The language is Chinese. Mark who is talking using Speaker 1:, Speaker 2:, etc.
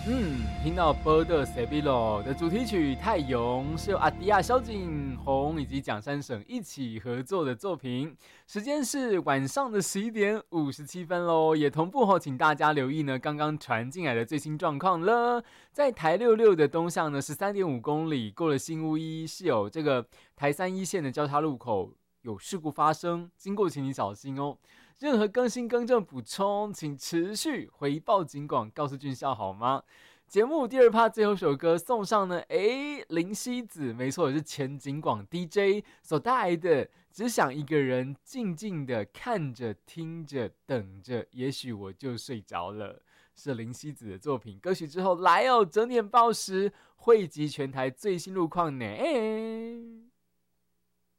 Speaker 1: 听到《波的 Sevilo》的主题曲《太阳》是由阿迪亚、萧景宏以及蒋山省一起合作的作品。时间是晚上的11:57喽，也同步请大家留意呢刚刚传进来的最新状况了。在台66的东向呢13.5公里，过了新屋一是有这个台3一线的交叉路口有事故发生，经过请你小心哦。任何更新、更正、补充，请持续回报警广，告诉俊孝好吗？节目第二趴最后一首歌送上呢，林夕子，没错，是前警广 DJ 所带来的，只想一个人静静的看着、听着、等着，也许我就睡着了。是林夕子的作品，歌曲之后来整点报时，汇集全台最新路况呢。